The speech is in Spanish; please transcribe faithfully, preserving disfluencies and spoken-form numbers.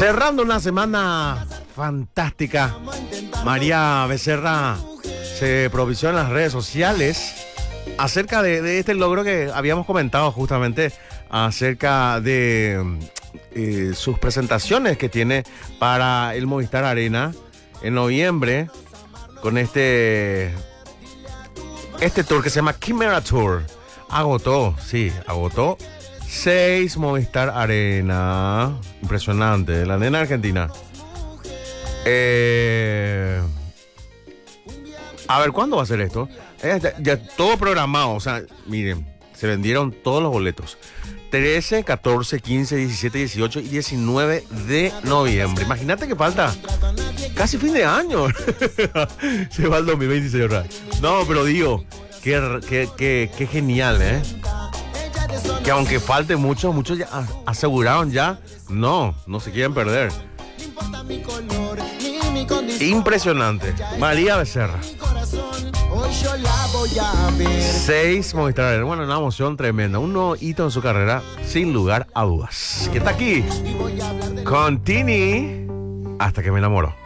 Cerrando una semana fantástica, María Becerra se propició en las redes sociales acerca de, de este logro que habíamos comentado justamente acerca de eh, sus presentaciones que tiene para el Movistar Arena en noviembre con este este tour que se llama Chimera Tour. Agotó, sí, agotó seis Movistar Arena. Impresionante, la nena argentina. Eh, a ver, ¿cuándo va a ser esto? Eh, ya, ya todo programado, o sea, miren, se vendieron todos los boletos. trece, catorce, quince, diecisiete, dieciocho y diecinueve de noviembre. Imagínate que falta casi fin de año. Se va el dos mil veintiséis, ¿verdad? No, pero digo, qué, qué, qué, qué genial, ¿eh? Que aunque falte mucho, muchos ya aseguraron ya, no, no se quieren perder. Impresionante. María Becerra. Seis Movistar Arena. Bueno, una emoción tremenda. Un nuevo hito en su carrera, sin lugar a dudas. Que está aquí con Tini hasta que me enamoró.